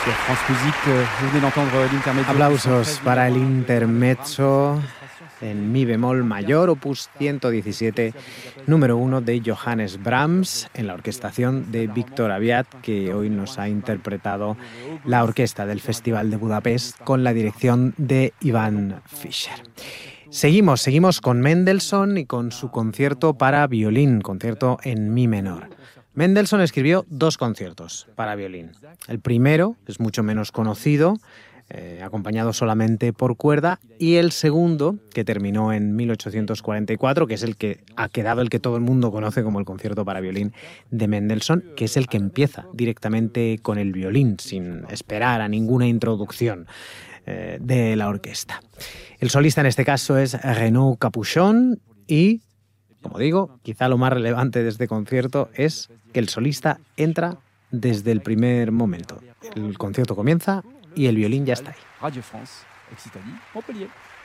Sur France Musique, vous venez d'entendre l'intermezzo. Aplausos para el intermezzo en mi bemol mayor, opus 117, número 1 de Johannes Brahms, en la orquestación de Víctor Aviat, que hoy nos ha interpretado la orquesta del Festival de Budapest con la dirección de Ivan Fischer. Seguimos con Mendelssohn y con su concierto para violín, concierto en mi menor. Mendelssohn escribió 2 conciertos para violín. El primero es mucho menos conocido, acompañado solamente por cuerda, y el segundo, que terminó en 1844, que es el que ha quedado el que todo el mundo conoce como el concierto para violín de Mendelssohn, que es el que empieza directamente con el violín, sin esperar a ninguna introducción de la orquesta. El solista en este caso es Renaud Capuchon y, como digo, quizá lo más relevante de este concierto es que el solista entra desde el primer momento. El concierto comienza y el violín ya está ahí. Radio France, Occitanie, Montpellier.